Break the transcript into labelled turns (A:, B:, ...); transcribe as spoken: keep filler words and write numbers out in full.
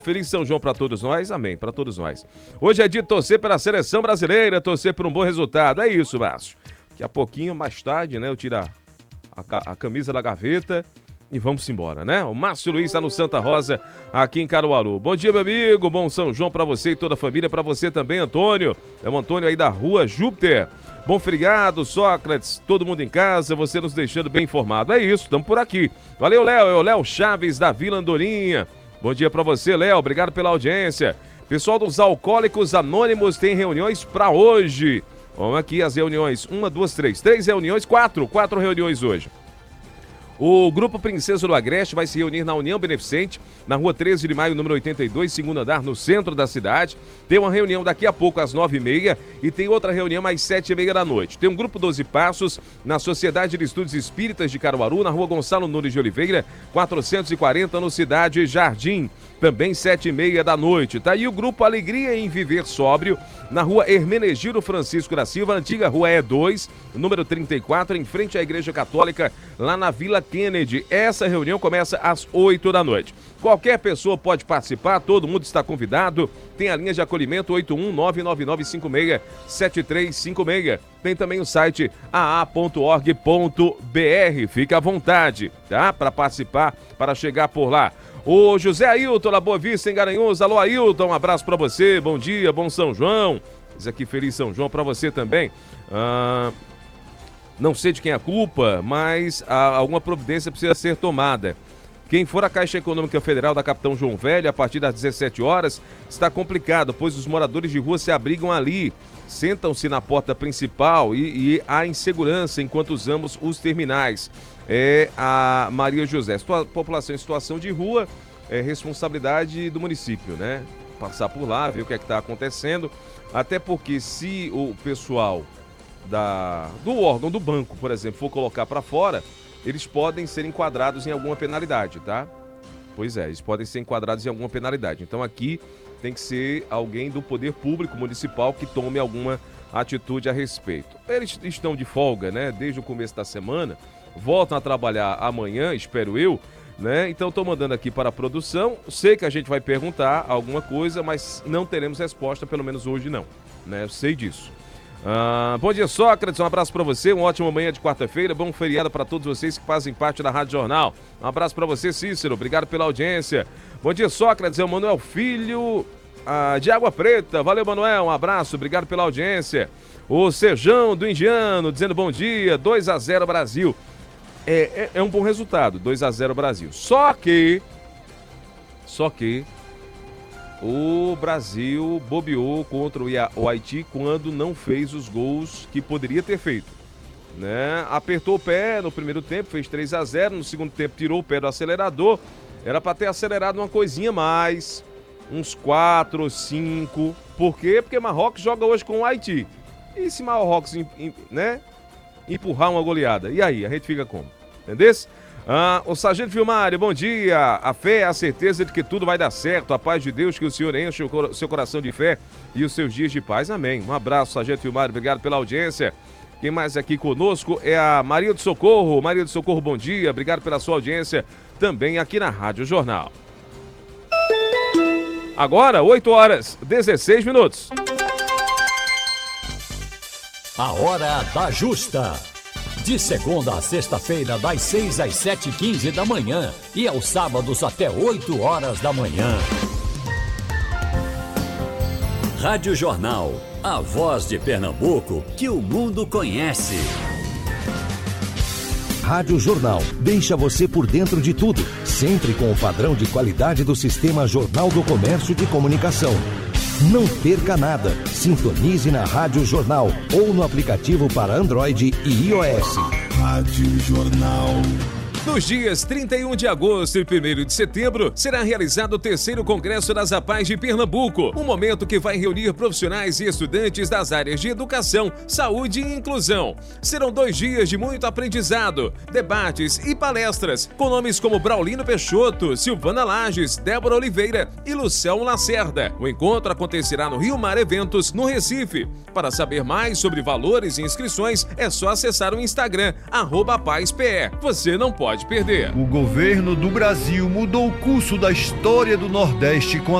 A: Feliz São João para todos nós, amém, para todos nós. Hoje é dia de torcer pela seleção brasileira, torcer por um bom resultado, é isso, Márcio. Daqui a pouquinho, mais tarde, né, eu tiro a, a, a camisa da gaveta e vamos embora, né? O Márcio Luiz está no Santa Rosa, aqui em Caruaru. Bom dia, meu amigo, bom São João para você e toda a família, para você também, Antônio. É o Antônio aí da Rua Júpiter. Bom feriado, Sócrates, todo mundo em casa, você nos deixando bem informado. É isso, estamos por aqui. Valeu, Léo, é o Léo Chaves da Vila Andorinha. Bom dia pra você, Léo. Obrigado pela audiência. Pessoal dos Alcoólicos Anônimos tem reuniões pra hoje. Vamos aqui as reuniões. Uma, duas, três. Três reuniões, quatro. Quatro reuniões hoje. O Grupo Princesa do Agreste vai se reunir na União Beneficente, na rua treze de maio, número oitenta e dois, segundo andar, no centro da cidade. Tem uma reunião daqui a pouco, às nove e meia, e tem outra reunião às sete e meia da noite. Tem um Grupo doze Passos, na Sociedade de Estudos Espíritas de Caruaru, na rua Gonçalo Nunes de Oliveira, quatrocentos e quarenta, no Cidade Jardim. Também sete e meia da noite. Tá aí o Grupo Alegria em Viver Sóbrio, na rua Hermenegildo Francisco da Silva, antiga rua E dois, número trinta e quatro, em frente à Igreja Católica, lá na Vila Kennedy. Essa reunião começa às oito da noite. Qualquer pessoa pode participar, todo mundo está convidado. Tem a linha de acolhimento oito um nove nove nove cinco seis sete três cinco seis. Tem também o site a a ponto org ponto b r. Fica à vontade, tá? Para participar, para chegar por lá. O José Ailton, lá Boa Vista, em Garanhuns. Alô, Ailton, um abraço para você. Bom dia, bom São João. Diz aqui, feliz São João para você também. Ah, não sei de quem é a culpa, mas ah, alguma providência precisa ser tomada. Quem for à Caixa Econômica Federal da Capitão João Velho, a partir das dezessete horas, está complicado, pois os moradores de rua se abrigam ali. Sentam-se na porta principal e, e há insegurança enquanto usamos os terminais. É a Maria José. Situa- população em situação de rua é responsabilidade do município, né? Passar por lá, ver o que é que está acontecendo. Até porque se o pessoal da, do órgão do banco, por exemplo, for colocar para fora, eles podem ser enquadrados em alguma penalidade, tá? Pois é, eles podem ser enquadrados em alguma penalidade. Então aqui tem que ser alguém do poder público municipal que tome alguma atitude a respeito. Eles estão de folga, né? Desde o começo da semana. Voltam a trabalhar amanhã, espero eu, né? Então estou mandando aqui para a produção. Sei que a gente vai perguntar alguma coisa, mas não teremos resposta, pelo menos hoje não, né? Eu sei disso. Ah, bom dia, Sócrates, um abraço para você, uma ótima manhã de quarta-feira, bom feriado para todos vocês que fazem parte da Rádio Jornal. Um abraço para você, Cícero, obrigado pela audiência. Bom dia, Sócrates, é o Manuel Filho ah, de Água Preta. Valeu, Manuel, um abraço, obrigado pela audiência. O Sejão do Indiano dizendo bom dia, dois a zero Brasil. É, é, é um bom resultado, dois a zero Brasil. Só que, só que o Brasil bobeou contra o Haiti quando não fez os gols que poderia ter feito, né? Apertou o pé no primeiro tempo, fez três a zero, no segundo tempo tirou o pé do acelerador. Era para ter acelerado uma coisinha a mais, uns quatro ou cinco. Por quê? Porque Marrocos joga hoje com o Haiti. E se Marrocos, né, empurrar uma goleada? E aí, a gente fica como? Entendeu? Ah, o Sargento Vilmário, bom dia. A fé é a certeza de que tudo vai dar certo. A paz de Deus, que o Senhor enche o seu coração de fé e os seus dias de paz. Amém. Um abraço, Sargento Vilmário. Obrigado pela audiência. Quem mais aqui conosco é a Maria do Socorro. Maria do Socorro, bom dia. Obrigado pela sua audiência também aqui na Rádio Jornal. Agora, oito horas, dezesseis minutos.
B: A Hora da Justa. De segunda a sexta-feira, das seis às sete e quinze da manhã e aos sábados até oito horas da manhã. Rádio Jornal, a voz de Pernambuco que o mundo conhece.
C: Rádio Jornal deixa você por dentro de tudo, sempre com o padrão de qualidade do Sistema Jornal do Comércio de Comunicação. Não perca nada. Sintonize na Rádio Jornal ou no aplicativo para Android e iOS.
D: Rádio Jornal.
A: Nos dias trinta e um de agosto e primeiro de setembro, será realizado o terceiro Congresso das APAES de Pernambuco, um momento que vai reunir profissionais e estudantes das áreas de educação, saúde e inclusão. Serão dois dias de muito aprendizado, debates e palestras, com nomes como Braulino Peixoto, Silvana Lages, Débora Oliveira e Luciano Lacerda. O encontro acontecerá no Rio Mar Eventos, no Recife. Para saber mais sobre valores e inscrições, é só acessar o Instagram, arroba APAESPE. Você não pode
E: pode perder.
F: O governo do Brasil mudou o curso da história do Nordeste com a